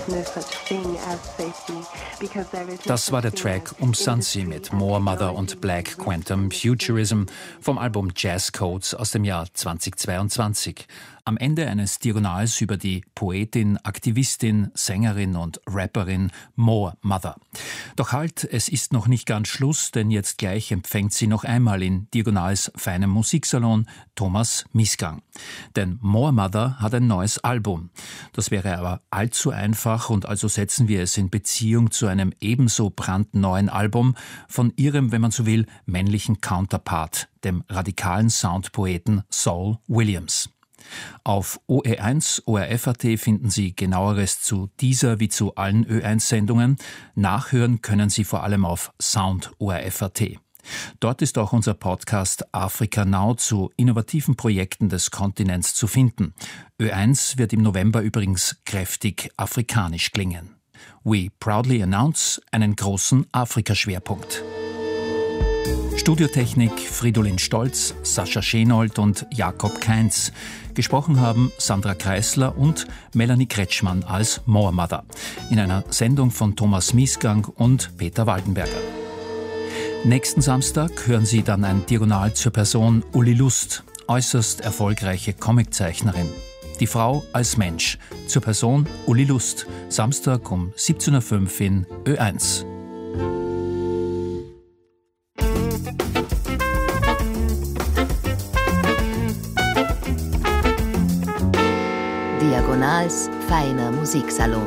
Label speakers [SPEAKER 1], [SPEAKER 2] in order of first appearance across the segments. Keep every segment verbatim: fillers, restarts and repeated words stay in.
[SPEAKER 1] Das war der Track Um Sunsea mit Moor Mother und Black Quantum Futurism vom Album Jazz Codes aus dem Jahr zweitausendzweiundzwanzig. Am Ende eines Diagonals über die Poetin, Aktivistin, Sängerin und Rapperin Moor Mother. Doch halt, es ist noch nicht ganz Schluss, denn jetzt gleich empfängt sie noch einmal in Diagonals feinem Musiksalon Thomas Miesgang. Denn Moor Mother hat ein neues Album. Das wäre aber allzu einfach und also setzen wir es in Beziehung zu einem ebenso brandneuen Album von ihrem, wenn man so will, männlichen Counterpart, dem radikalen Soundpoeten Saul Williams. Auf O E eins, O R F Punkt A T finden Sie Genaueres zu dieser wie zu allen Ö eins Sendungen. Nachhören können Sie vor allem auf Sound O R F Punkt A T. Dort ist auch unser Podcast Africa Now zu innovativen Projekten des Kontinents zu finden. Ö eins wird im November übrigens kräftig afrikanisch klingen. We proudly announce einen großen Afrika-Schwerpunkt. Studiotechnik Fridolin Stolz, Sascha Schenold und Jakob Kainz. Gesprochen haben Sandra Kreisler und Melanie Kretschmann als Moor Mother. In einer Sendung von Thomas Miesgang und Peter Waldenberger. Nächsten Samstag hören Sie dann ein Diagonal zur Person Uli Lust, äußerst erfolgreiche Comiczeichnerin. Die Frau als Mensch. Zur Person Uli Lust. Samstag um siebzehn Uhr fünf in Ö eins.
[SPEAKER 2] Diagonals feiner Musiksalon.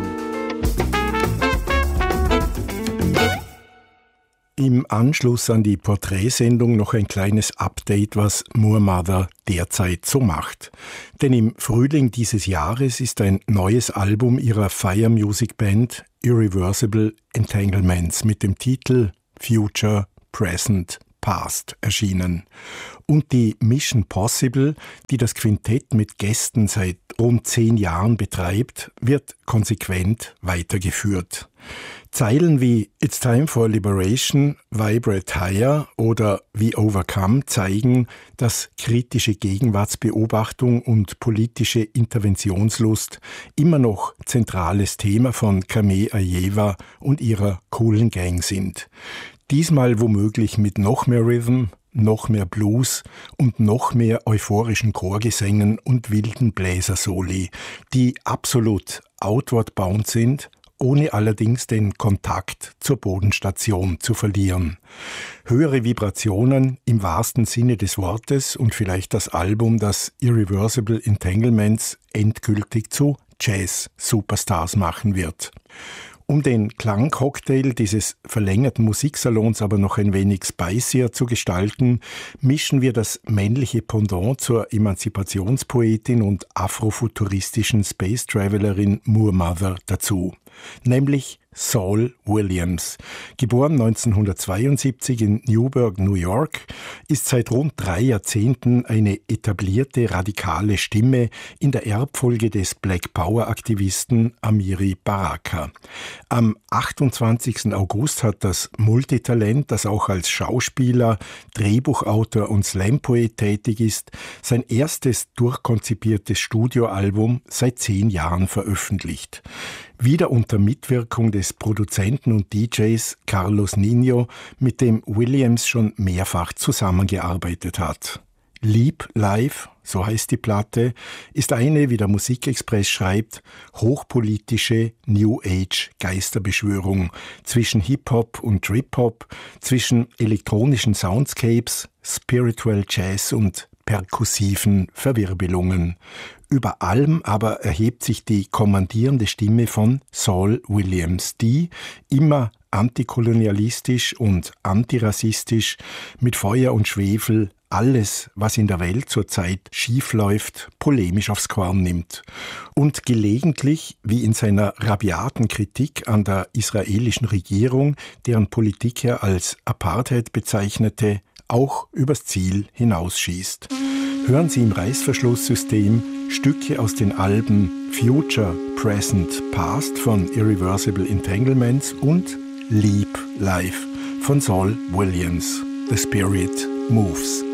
[SPEAKER 3] Im Anschluss an die Porträtsendung noch ein kleines Update, was Moor Mother derzeit so macht. Denn im Frühling dieses Jahres ist ein neues Album ihrer Fire Music Band Irreversible Entanglements mit dem Titel Future, Present, Past erschienen. Und die Mission Possible, die das Quintett mit Gästen seit rund zehn Jahren betreibt, wird konsequent weitergeführt. Zeilen wie It's Time for Liberation, Vibrate Higher oder We Overcome zeigen, dass kritische Gegenwartsbeobachtung und politische Interventionslust immer noch zentrales Thema von Kame Ajeva und ihrer coolen Gang sind. Diesmal womöglich mit noch mehr Rhythm, noch mehr Blues und noch mehr euphorischen Chorgesängen und wilden Bläsersoli, die absolut outward bound sind, ohne allerdings den Kontakt zur Bodenstation zu verlieren. Höhere Vibrationen im wahrsten Sinne des Wortes und vielleicht das Album, das Irreversible Entanglements endgültig zu Jazz-Superstars machen wird. Um den Klangcocktail dieses verlängerten Musiksalons aber noch ein wenig spicier zu gestalten, mischen wir das männliche Pendant zur Emanzipationspoetin und afrofuturistischen Space Travelerin Moor Mother dazu, nämlich Saul Williams. Geboren neunzehnhundertzweiundsiebzig in Newburgh, New York, ist seit rund drei Jahrzehnten eine etablierte radikale Stimme in der Erbfolge des Black Power-Aktivisten Amiri Baraka. Am achtundzwanzigsten August hat das Multitalent, das auch als Schauspieler, Drehbuchautor und Slampoet tätig ist, sein erstes durchkonzipiertes Studioalbum seit zehn Jahren veröffentlicht. Wieder unter Mitwirkung des Produzenten und D Js Carlos Nino, mit dem Williams schon mehrfach zusammengearbeitet hat. Leap Live, so heißt die Platte, ist eine, wie der Musikexpress schreibt, hochpolitische New Age Geisterbeschwörung zwischen Hip-Hop und Trip-Hop, zwischen elektronischen Soundscapes, Spiritual Jazz und perkussiven Verwirbelungen. Über allem aber erhebt sich die kommandierende Stimme von Saul Williams, die immer antikolonialistisch und antirassistisch mit Feuer und Schwefel alles, was in der Welt zurzeit schiefläuft, polemisch aufs Korn nimmt und gelegentlich, wie in seiner rabiaten Kritik an der israelischen Regierung, deren Politik er als Apartheid bezeichnete, auch übers Ziel hinausschießt. Hören Sie im Reißverschlusssystem Stücke aus den Alben Future, Present, Past von Irreversible Entanglements und Leap Live von Saul Williams. The Spirit Moves.